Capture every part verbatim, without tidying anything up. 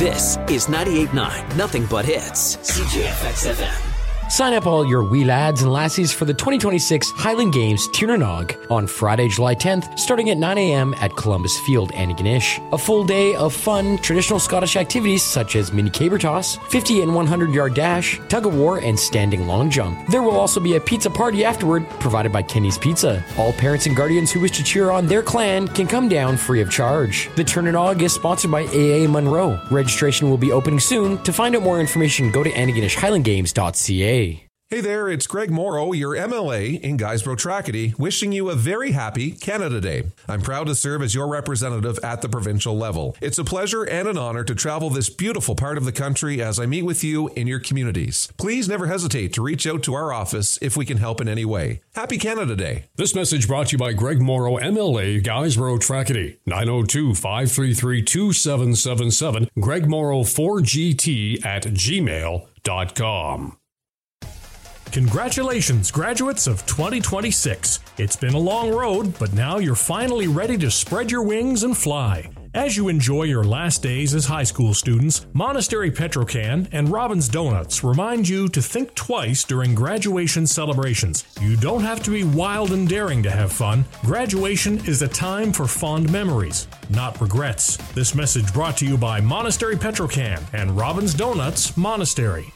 This is ninety-eight point nine, Nothing But Hits, C J F X F M. Sign up all your wee lads and lassies for the twenty twenty-six Highland Games Tiernanog on Friday, July tenth, starting at nine a.m. at Columbus Field, Antigonish. A full day of fun, traditional Scottish activities such as mini caber toss, fifty and one hundred yard dash, tug of war, and standing long jump. There will also be a pizza party afterward, provided by Kenny's Pizza. All parents and guardians who wish to cheer on their clan can come down free of charge. The Tiernanog is sponsored by A A Monroe. Registration will be opening soon. To find out more information, go to antigonish highland games dot c a. Hey there, it's Greg Morrow, your M L A in Guysborough Tracadie, wishing you a very happy Canada Day. I'm proud to serve as your representative at the provincial level. It's a pleasure and an honor to travel this beautiful part of the country as I meet with you in your communities. Please never hesitate to reach out to our office if we can help in any way. Happy Canada Day. This message brought to you by Greg Morrow, M L A, Guysborough Tracadie, nine oh two, five three three, two seven seven seven, Greg Morrow four G T at gmail dot com. Congratulations, graduates of twenty twenty-six. It's been a long road, but now you're finally ready to spread your wings and fly. As you enjoy your last days as high school students, Monastery Petrocan and Robin's Donuts remind you to think twice during graduation celebrations. You don't have to be wild and daring to have fun. Graduation is a time for fond memories, not regrets. This message brought to you by Monastery Petrocan and Robin's Donuts, Monastery.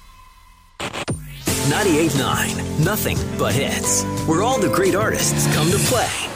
ninety-eight point nine, Nothing But Hits, where all the great artists come to play.